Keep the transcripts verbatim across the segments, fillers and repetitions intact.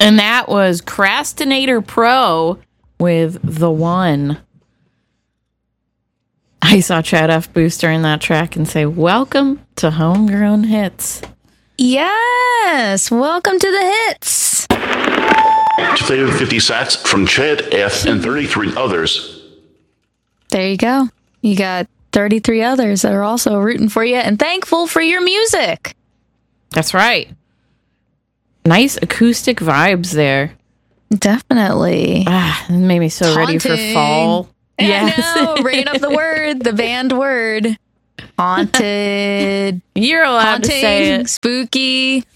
And that was Crastinator Pro with The One. I saw Chad F. Booster in that track and say, welcome to Homegrown Hits. Yes, welcome to the hits. two thousand fifty sats from Chad F. and thirty-three others. There you go. You got thirty-three others that are also rooting for you and thankful for your music. That's right. Nice acoustic vibes there. Definitely. Ah, it made me so Haunting. ready for fall. Yes. I know. Bringing up the word, the banned word. Haunted. You're allowed Haunting, to say it. Spooky.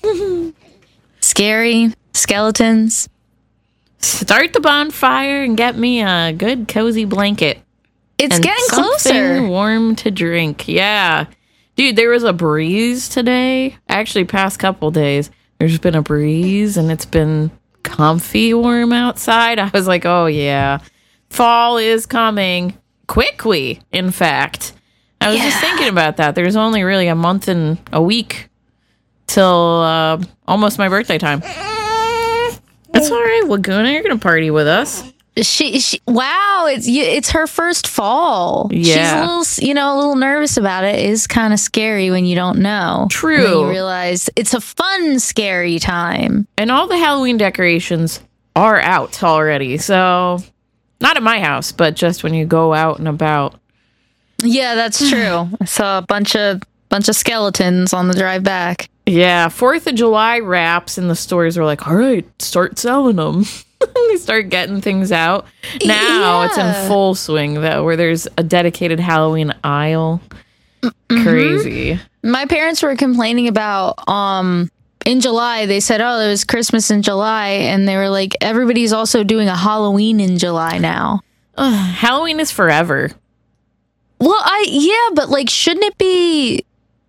Scary. Skeletons. Start the bonfire and get me a good cozy blanket. It's and getting something closer. Warm to drink. Yeah. Dude, there was a breeze today. Actually, past couple days, there's been a breeze and it's been comfy warm outside. I was like, oh yeah, fall is coming quickly, in fact. I was Yeah. just thinking about that. There's only really a month and a week till uh, almost my birthday time. That's all right, Laguna. You're going to party with us. She, she, wow, it's you- it's her first fall. Yeah. She's a little, you know, a little nervous about it. It is kind of scary when you don't know. True. And then you realize it's a fun, scary time. And all the Halloween decorations are out already. So, not at my house, but just when you go out and about. Yeah, that's true. I saw a bunch of bunch of skeletons on the drive back. Yeah, fourth of July wraps in the stores were like, all right, start selling them. They start getting things out. Now it's Yeah. in full swing, though, where there's a dedicated Halloween aisle. Mm-hmm. Crazy. My parents were complaining about um in July. They said, "Oh, it was Christmas in July," and they were like, "Everybody's also doing a Halloween in July now." Ugh, Halloween is forever. Well, I yeah, but like, shouldn't it be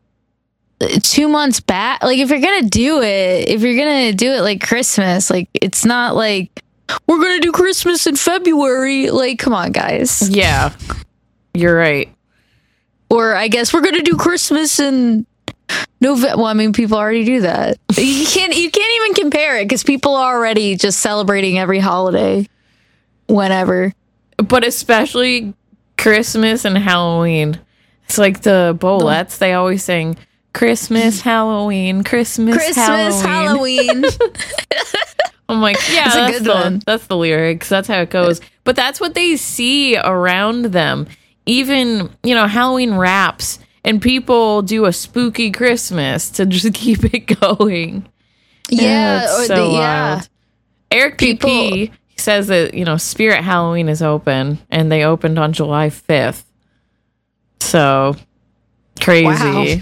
two months back? Like, if you're gonna do it, if you're gonna do it like Christmas, like it's not like we're gonna do Christmas in February. Like, come on, guys. Yeah, you're right. Or I guess we're gonna do Christmas in November. Well, I mean, people already do that. You can't you can't even compare it because people are already just celebrating every holiday whenever. But especially Christmas and Halloween. It's like the Bolettes, they always sing Christmas, Halloween, Christmas, Christmas, Halloween. Halloween. I'm like, yeah, That's a that's, good the, one. that's the lyrics. That's how it goes. But that's what they see around them. Even, you know, Halloween wraps and people do a spooky Christmas to just keep it going. Yeah, it's or so the, yeah. wild. Eric P P People- says that, you know, Spirit Halloween is open and they opened on July fifth. So crazy.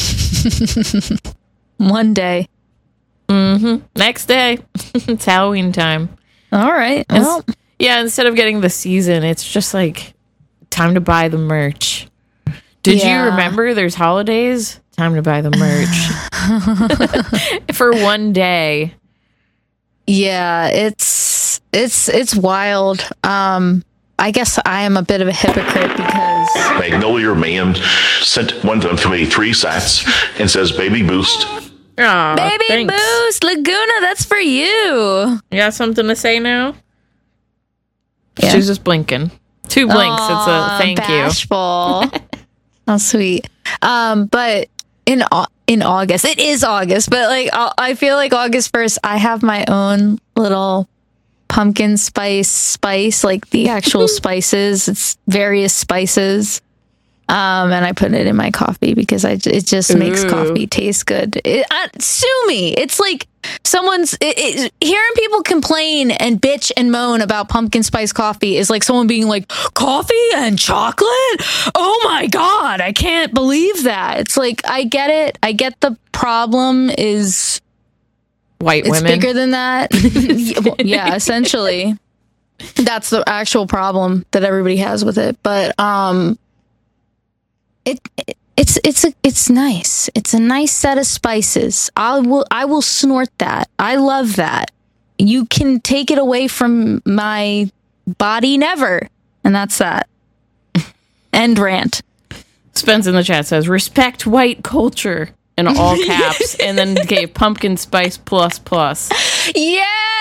One day. Mm-hmm. Next day, it's Halloween time. All right. Ins- Well, yeah, instead of getting the season, it's just like time to buy the merch. Did Yeah. you remember there's holidays? Time to buy the merch. For one day. yeah, it's it's it's wild. Um, I guess I am a bit of a hypocrite because Magnolia Man sent one of them to me three sats and says, baby boost. Aw, Baby thanks. Boost Laguna, that's for you. You got something to say now? Yeah. She's just blinking. Two blinks. Aw, it's a thank you. bashful. How sweet. Um, but in Au- in August, it is August, but like I I feel like August first, I have my own little pumpkin spice spice, like the actual spices. It's various spices. Um, and I put it in my coffee because I, it just makes Ooh. coffee taste good. It, uh, sue me. It's like someone's it, it, hearing people complain and bitch and moan about pumpkin spice coffee is like someone being like, coffee and chocolate? Oh my God, I can't believe that. It's like, I get it. I get the problem is White it's women. bigger than that. Yeah, essentially. That's the actual problem that everybody has with it. But um it, it it's it's a, it's nice. It's a nice set of spices. I will I will snort that. I love that. You can take it away from my body never. And that's that. End rant. Spence in the chat says, respect white culture in all caps, and then gave pumpkin spice plus plus. Yes!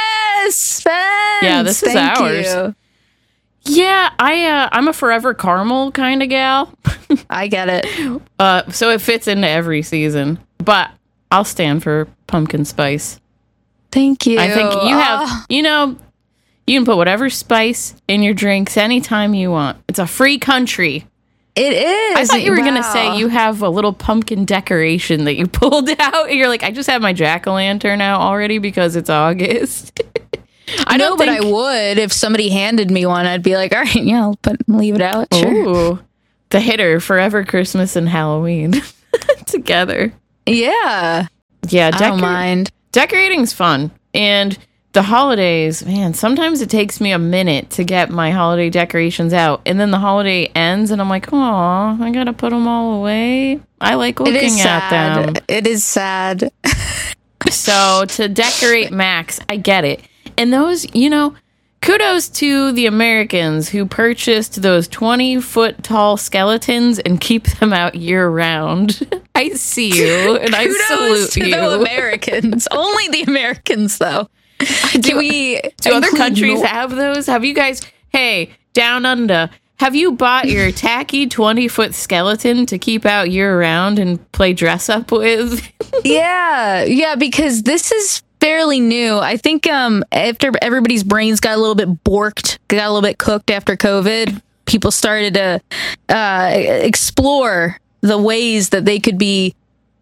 suspense. Yeah, this is Thank ours. you. Yeah, I uh, I'm a forever caramel kind of gal. I get it. Uh, so it fits into every season. But I'll stand for pumpkin spice. Thank you. I think you have, Oh, you know, you can put whatever spice in your drinks anytime you want. It's a free country. it is. I thought you were going to Wow. say you have a little pumpkin decoration that you pulled out. And you're like, I just have my jack-o'-lantern out already because it's August. I know, don't but think... I would if somebody handed me one. I'd be like, all right, yeah, I'll put leave it out. Sure. Ooh, the hitter, forever Christmas and Halloween together. Yeah, Yeah, I decor- don't mind. decorating's fun. And the holidays, man, sometimes it takes me a minute to get my holiday decorations out. And then the holiday ends and I'm like, oh, I got to put them all away. I like It looking is at sad. them. It is sad. So to decorate Max, I get it. And those, you know, kudos to the Americans who purchased those twenty foot tall skeletons and keep them out year round. I see you and I Kudos salute to you. the Americans. Only the Americans, though. Can we? Do other include countries Nor- have those? Have you guys, hey, down under, have you bought your tacky twenty foot skeleton to keep out year round and play dress up with? Yeah, yeah, because this is fairly new. I think um after everybody's brains got a little bit borked, got a little bit cooked after COVID, people started to uh, explore the ways that they could be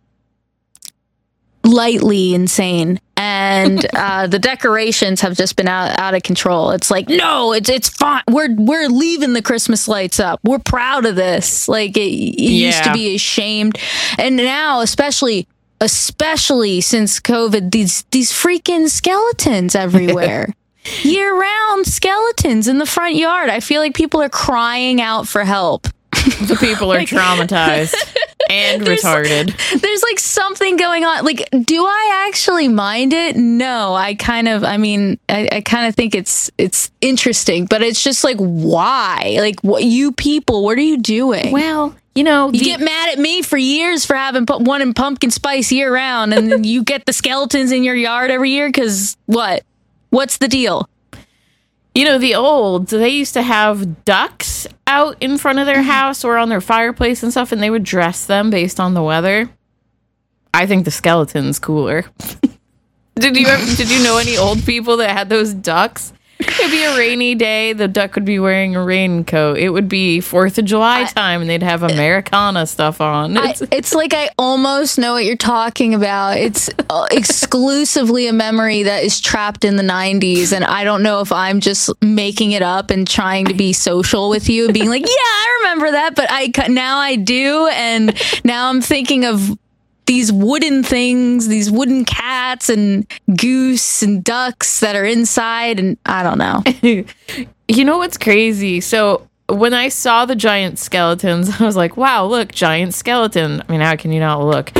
lightly insane. And uh, the decorations have just been out, out of control. It's like, no, it's it's fine. We're we're leaving the Christmas lights up. We're proud of this. Like it, it used to Yeah. be ashamed, and now, especially especially since COVID, these these freaking skeletons everywhere. Year round skeletons in the front yard. I feel like people are crying out for help. The people are traumatized and There's- retarded. There's like something going on. Like, do I actually mind it? No, I kind of, I mean, I, I kind of think it's, it's interesting, but it's just like, why? Like, what, you people, what are you doing? Well, you know, You the- get mad at me for years for having put one in pumpkin spice year round, and then you get the skeletons in your yard every year. Cause what? What's the deal? You know, the olds, they used to have ducks out in front of their house or on their fireplace and stuff, and they would dress them based on the weather. I think the skeleton's cooler. Did you ever, did you know any old people that had those ducks? It'd be a rainy day. The duck would be wearing a raincoat. It would be fourth of July time, and they'd have Americana stuff on. I, It's, it's like I almost know what you're talking about. It's uh, exclusively a memory that is trapped in the nineties, and I don't know if I'm just making it up and trying to be social with you and being like, yeah, I remember that, but I ca- now I do, and now I'm thinking of these wooden things, these wooden cats and goose and ducks that are inside, and I don't know. you know what's crazy? So when I saw the giant skeletons, I was like, wow, look, giant skeleton. I mean, how can you not look?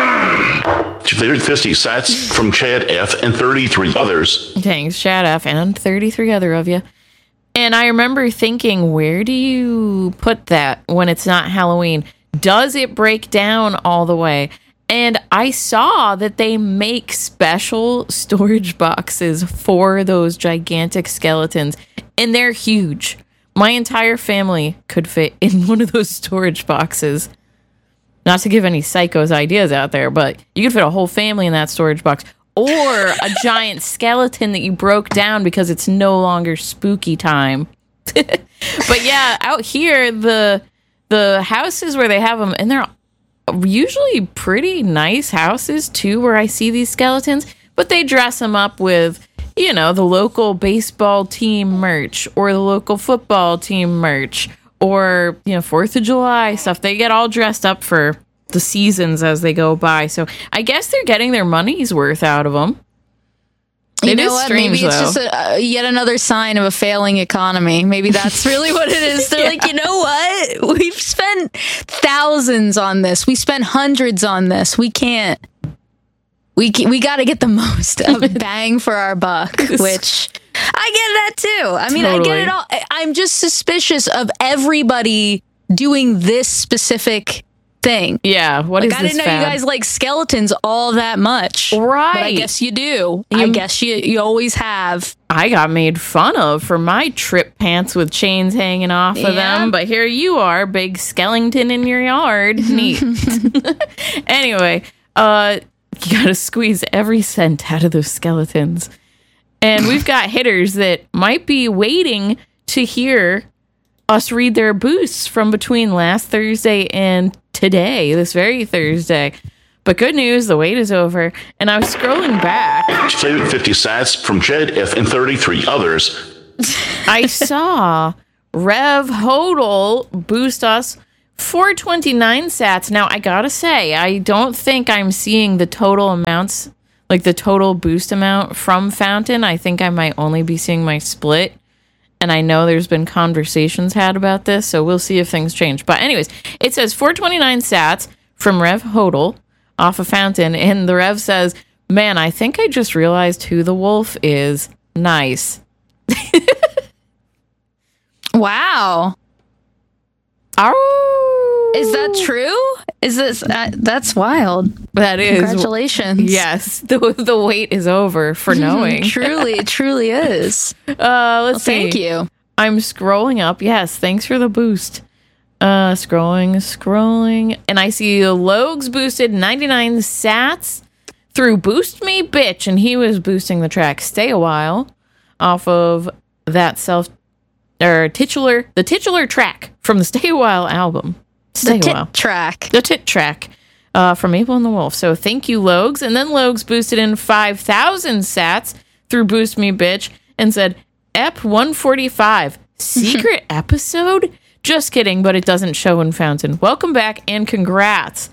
fifty sats from Chad F. and thirty-three others. Thanks, Chad F. and thirty-three other of you. And I remember thinking, where do you put that when it's not Halloween? Does it break down all the way? And I saw that they make special storage boxes for those gigantic skeletons, and they're huge. My entire family could fit in one of those storage boxes. Not to give any psychos ideas out there, but you could fit a whole family in that storage box. Or a giant skeleton that you broke down because it's no longer spooky time. But yeah, out here, the the houses where they have them, and they're usually pretty nice houses too, where I see these skeletons, but they dress them up with, you know, the local baseball team merch or the local football team merch or, you know, fourth of July stuff. They get all dressed up for the seasons as they go by. So I guess they're getting their money's worth out of them. You It know is what? strange, Maybe it's though. just a, uh, yet another sign of a failing economy. Maybe that's really what it is. They're like, you know what? We've spent thousands on this. We spent hundreds on this. We can't. We can, we got to get the most of bang for our buck, which I get that too. I mean, I get Totally. it all. I- I'm just suspicious of everybody doing this specific thing. Yeah, what like, is I this didn't know fad? you guys like skeletons all that much. Right. But I guess you do. I You- guess you, you always have. I got made fun of for my trip pants with chains hanging off of Yeah. them, but here you are, big skeleton in your yard. Neat. Anyway, uh, you gotta squeeze every cent out of those skeletons. And we've got hitters that might be waiting to hear us read their boosts from between last Thursday and today, this very Thursday. But good news, the wait is over. And I was scrolling back. Favorite fifty sats from Jed F and thirty-three others. I saw Rev Hodel boost us four twenty-nine sats. Now, I gotta say, I don't think I'm seeing the total amounts, like the total boost amount from Fountain. I think I might only be seeing my split. And I know there's been conversations had about this, so we'll see if things change. But anyways, it says four twenty-nine sats from Rev Hodel off of Fountain. And the Rev says, man, I think I just realized who the wolf is. Nice. Wow. Oh, Is that true? Is this uh, that's wild? that is Congratulations. yes. The the wait is over for knowing. truly, it truly is. Uh, let's see. Thank you. I'm scrolling up. Yes, thanks for the boost. Uh, scrolling, scrolling, and I see Logs boosted ninety-nine sats through Boost Me Bitch, and he was boosting the track Stay a While off of that self or titular the titular track from the Stay a While album. Stay The a While. tit track. The tit track uh, from Abel and the Wolf. So thank you, Logs. And then Logs boosted in five thousand sats through Boost Me Bitch and said, Ep one forty-five, secret episode? Just kidding, but it doesn't show in Fountain. Welcome back and congrats.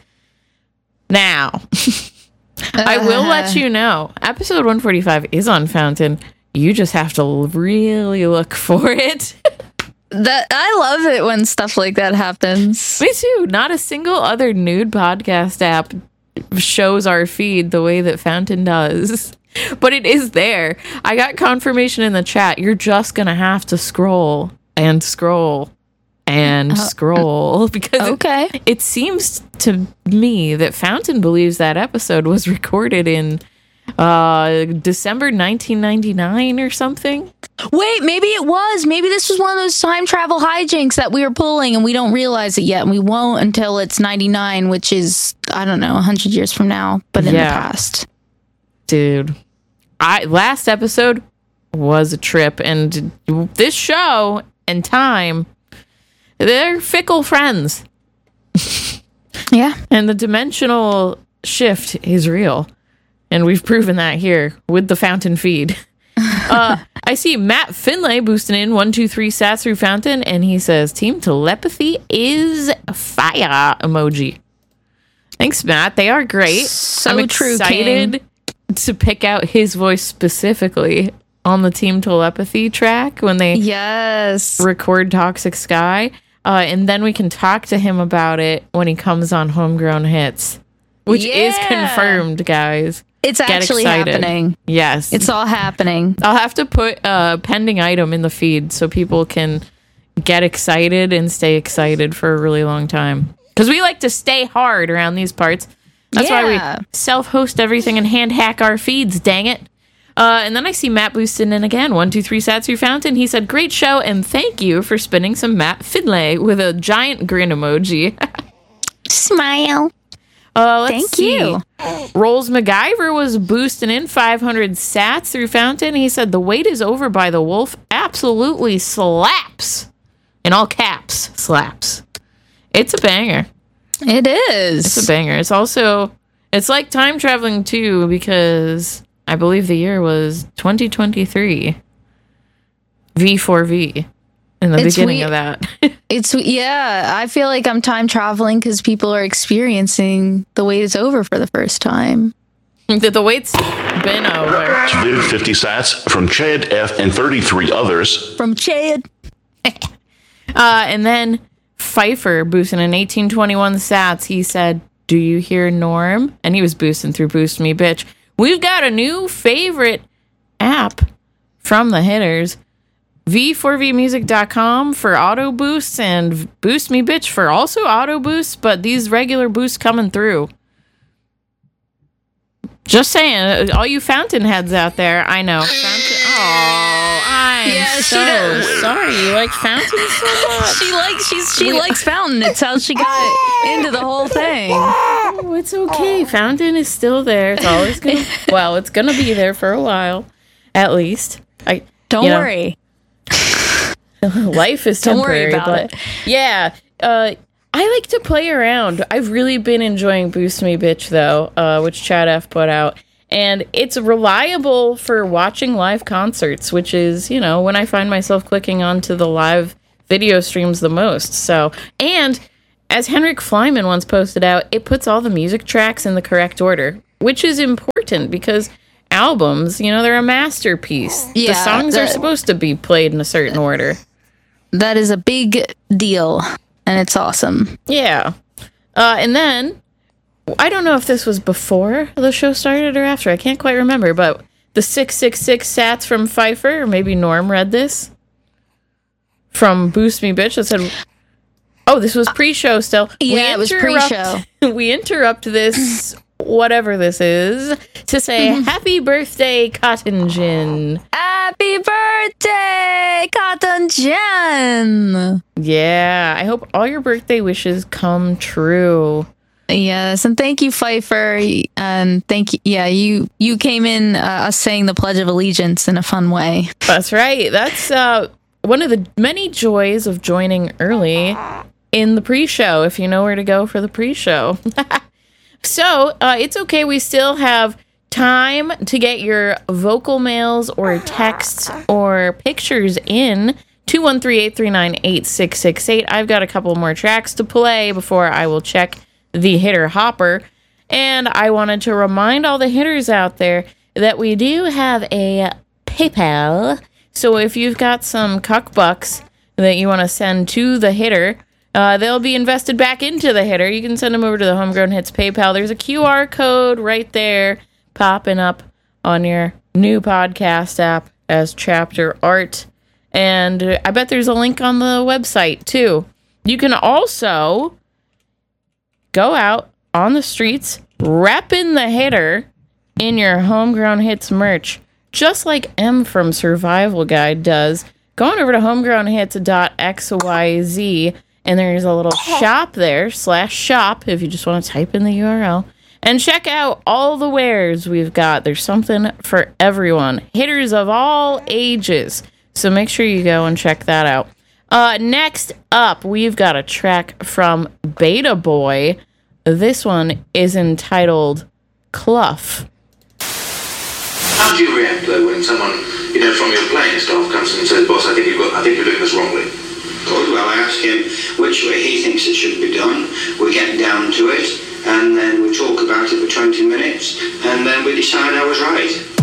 Now, I will let you know, episode one forty-five is on Fountain. You just have to really look for it. That I love it when stuff like that happens. Me too. Not a single other nude podcast app shows our feed the way that Fountain does. But it is there. I got confirmation in the chat. You're just going to have to scroll and scroll and scroll because Okay. it, it seems to me that Fountain believes that episode was recorded in uh, December nineteen ninety-nine or something. Wait, maybe it was. Maybe this was one of those time travel hijinks that we were pulling and we don't realize it yet. And we won't until it's ninety-nine, which is, I don't know, one hundred years from now, but in Yeah. the past. Dude, I last episode was a trip, and this show and time, they're fickle friends, Yeah. and the dimensional shift is real, and we've proven that here with the Fountain feed. uh, I see Matt Finlay boosting in one, two, three sats through Fountain, and he says, Team Telepathy is fire emoji. Thanks, Matt. They are great. So I'm true, excited to pick out his voice specifically on the Team Telepathy track when they Yes. record Toxic Sky. Uh, and then we can talk to him about it when he comes on Homegrown Hits, which is Yeah. confirmed, guys. It's Get actually excited. happening. Yes. It's all happening. I'll have to put a pending item in the feed so people can get excited and stay excited for a really long time. Because we like to stay hard around these parts. That's why Yeah. we self-host everything and hand hack our feeds, dang it. Uh, and then I see Matt boosting in again. One, two, three sats through Fountain. He said, great show, and thank you for spinning some Matt Finlay with a giant grin emoji. Smile. Uh, let's Thank see. you. Rolls MacGyver was boosting in five hundred sats through Fountain. He said, the wait is over by the wolf. Absolutely slaps. In all caps, slaps. It's a banger. It is. It's a banger. It's also, it's like time traveling too, because I believe the year was twenty twenty-three. V four V in the It's beginning we- of that. It's, yeah, I feel like I'm time traveling because people are experiencing the wait is over for the first time. the, the wait's been over. Viv fifty sats from Chad F and thirty-three others. From Chad. Uh, and then Pfeiffer boosting in eighteen twenty-one sats. He said, do you hear Norm? And he was boosting through Boost Me Bitch. We've got a new favorite app from the hitters. V four V music dot com for auto boosts and Boost Me Bitch for also auto boosts, but these regular boosts coming through. Just saying, all you fountain heads out there, I know. Fountain, oh, I'm Yeah, she so does. sorry. You like fountain so much? She likes she's she likes fountain. It's how she got into the whole thing. Oh, it's okay. Fountain is still there. It's always gonna. Well, it's gonna be there for a while, at least. I Don't you know, worry. life is Don't worry temporary, about but it. yeah. Uh, I like to play around. I've really been enjoying Boost Me Bitch though, uh, which Chad F put out, and it's reliable for watching live concerts, which is, you know, when I find myself clicking onto the live video streams the most. So, and as Henrik Flyman once posted out, it puts all the music tracks in the correct order, which is important because albums, you know, they're a masterpiece. The Yeah, songs are that- supposed to be played in a certain order. That is a big deal, and it's awesome. Yeah. Uh, and then, I don't know if this was before the show started or after. I can't quite remember, but the six six six sats from Pfeiffer, or maybe Norm read this, from Boost Me Bitch that said, oh, this was pre-show still. Yeah, it was interrupt- we interrupt this, whatever this is, to say, happy birthday, Cotton Gin. Happy birthday, Cotton Gin! Yeah, I hope all your birthday wishes come true. Yes, and thank you, Pfeiffer, and thank you. Yeah, you you came in uh, us saying the Pledge of Allegiance in a fun way. That's right. That's uh, one of the many joys of joining early in the pre-show, if you know where to go for the pre-show. So, uh, it's okay. We still have time to get your vocal mails or texts or pictures in two one three, eight three nine, eight six six eight. I've got a couple more tracks to play before I will check the hitter hopper. And I wanted to remind all the hitters out there that we do have a PayPal. So if you've got some cuck bucks that you want to send to the hitter, uh, they'll be invested back into the hitter. You can send them over to the Homegrown Hits PayPal. There's a Q R code right there popping up on your new podcast app as chapter art. And I bet there's a link on the website too. You can also go out on the streets, repping the hitter in your Homegrown Hits merch, just like M from Survival Guide does. Go on over to homegrown hits dot x y z, and there's a little shop there, slash shop, if you just want to type in the U R L, and check out all the wares we've got. There's something for everyone. Hitters of all ages. So make sure you go and check that out. Uh, next up, we've got a track from Beta Boy. This one is entitled Cluff. How do you react though when someone, you know, from your playing staff comes in and says, "Boss, I think you've got, I think you're doing this wrongly"? Good. Well, I ask him which way he thinks it should be done. We get down to it, and then we talk about it for twenty minutes, and then we decide I was right.